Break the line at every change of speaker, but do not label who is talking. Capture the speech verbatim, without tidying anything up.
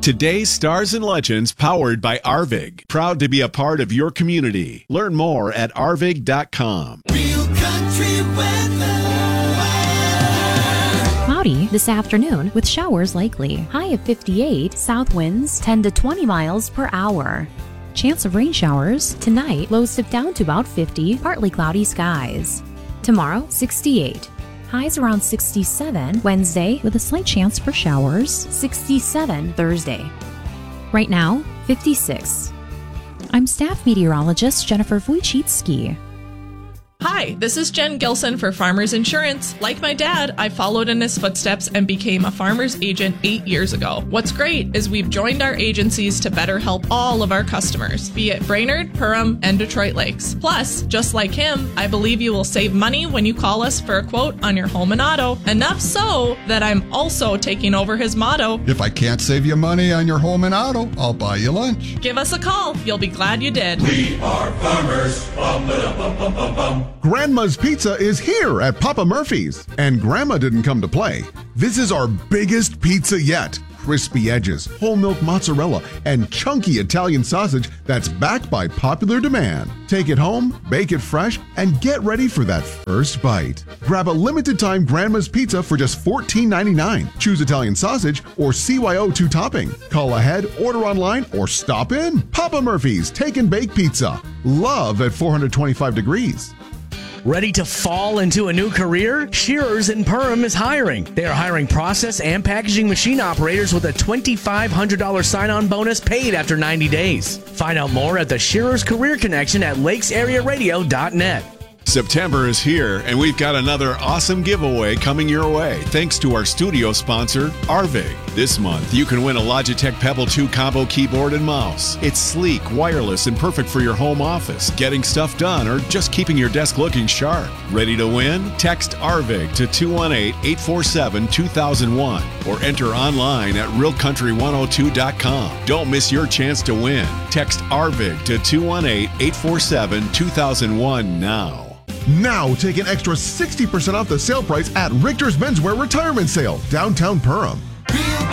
Today's Stars and Legends powered by Arvig. Proud to be a part of your community. Learn more at arvig dot com.
Real country weather.
Cloudy this afternoon with showers likely. High of fifty-eight, south winds ten to twenty miles per hour. Chance of rain showers tonight, lows dip down to about fifty, partly cloudy skies. Tomorrow, sixty-eight. Highs around sixty-seven Wednesday with a slight chance for showers, sixty-seven Thursday. Right now, fifty-six. I'm staff meteorologist Jennifer Wojcicki.
Hi, this is Jen Gilson for Farmers Insurance. Like my dad, I followed in his footsteps and became a farmer's agent eight years ago. What's great is we've joined our agencies to better help all of our customers, be it Brainerd, Perham, and Detroit Lakes. Plus, just like him, I believe you will save money when you call us for a quote on your home and auto. Enough so that I'm also taking over his motto.
If I can't save you money on your home and auto, I'll buy you lunch.
Give us a call. You'll be glad you did.
We are farmers. Bum, ba, bum, bum, bum, bum.
Grandma's Pizza is here at Papa Murphy's, and Grandma didn't come to play. This is our biggest pizza yet. Crispy edges, whole milk mozzarella, and chunky Italian sausage that's backed by popular demand. Take it home, bake it fresh, and get ready for that first bite. Grab a limited time Grandma's Pizza for just fourteen ninety-nine. Choose Italian sausage or C Y O two topping. Call ahead, order online, or stop in. Papa Murphy's Take and Bake Pizza. Love at four hundred twenty-five degrees.
Ready to fall into a new career? Shearers in Perham is hiring. They are hiring process and packaging machine operators with a twenty-five hundred dollars sign-on bonus paid after ninety days. Find out more at the Shearers Career Connection at lakes area radio dot net.
September is here, and we've got another awesome giveaway coming your way thanks to our studio sponsor, Arvig. This month, you can win a Logitech Pebble two combo keyboard and mouse. It's sleek, wireless, and perfect for your home office, getting stuff done, or just keeping your desk looking sharp. Ready to win? Text Arvig to two one eight, eight four seven, two thousand one or enter online at real country one oh two dot com. Don't miss your chance to win. Text Arvig to two one eight, eight four seven, two thousand one now.
Now take an extra sixty percent off the sale price at Richter's Menswear Retirement Sale, downtown Perham.